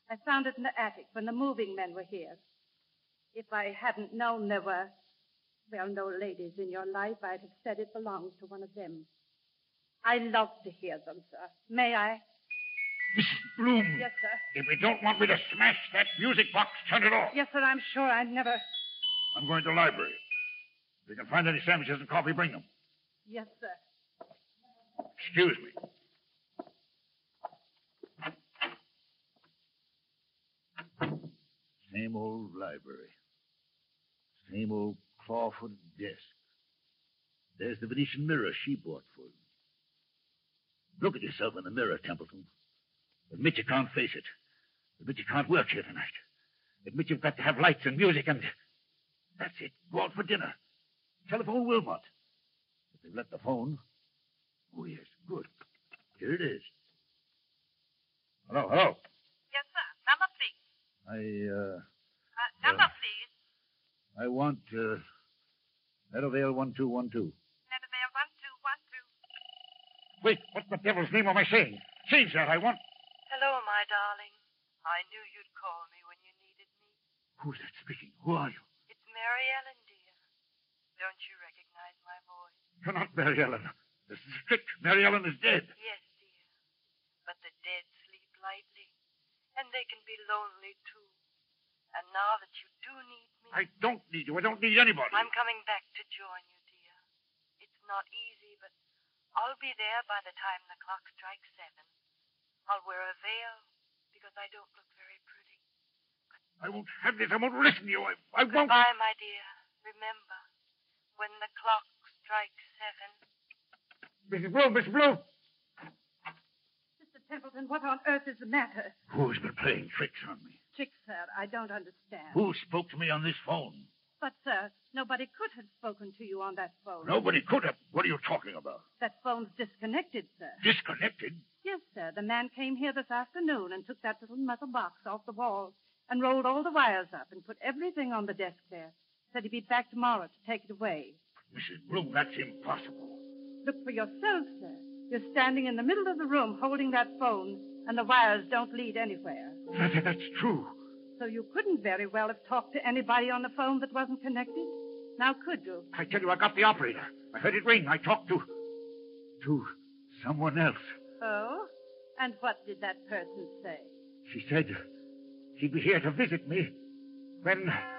I found it in the attic when the moving men were here. If I hadn't known there were, no ladies in your life, I'd have said it belongs to one of them. I love to hear them, sir. May I? Mrs. Bloom. Yes, sir. If you don't want me to smash that music box, turn it off. Yes, sir, I'm sure I'd never... I'm going to the library. If you can find any sandwiches and coffee, bring them. Yes, sir. Excuse me. Same old library. Same old claw-footed desk. There's the Venetian mirror she bought for him. Look at yourself in the mirror, Templeton. Admit you can't face it. Admit you can't work here tonight. Admit you've got to have lights and music and... That's it. Go out for dinner. Telephone Wilmot. If they've left the phone... Oh, yes, good. Here it is. Hello. Yes, sir. Number, please. Number, please. I want, Meadowvale 1212. Meadowvale 1212. Wait, what the devil's name am I saying? Change that, I want... Hello, my darling. I knew you'd call me when you needed me. Who's that speaking? Who are you? It's Mary Ellen, dear. Don't you recognize my voice? You're not Mary Ellen. This is strict. Mary Ellen is dead. Yes, dear. But the dead sleep lightly, and they can be lonely, too. And now that you do need me... I don't need you. I don't need anybody. I'm coming back to join you, dear. It's not easy, but I'll be there by the time the clock strikes 7. I'll wear a veil because I don't look very pretty. I won't have this. I won't listen to you. I won't. Goodbye, my dear. Remember, when the clock strikes 7... Mrs. Bloom. Mr. Templeton, what on earth is the matter? Who's been playing tricks on me? Tricks, sir, I don't understand. Who spoke to me on this phone? But, sir, nobody could have spoken to you on that phone. Nobody could have. What are you talking about? That phone's disconnected, sir. Disconnected? Yes, sir. The man came here this afternoon and took that little metal box off the wall and rolled all the wires up and put everything on the desk there. Said he'd be back tomorrow to take it away. Mrs. Bloom, that's impossible. Look for yourself, sir. You're standing in the middle of the room holding that phone, and the wires don't lead anywhere. That's true. So you couldn't very well have talked to anybody on the phone that wasn't connected? Now, could you? I tell you, I got the operator. I heard it ring. I talked to someone else. Oh? And what did that person say? She said she'd be here to visit me when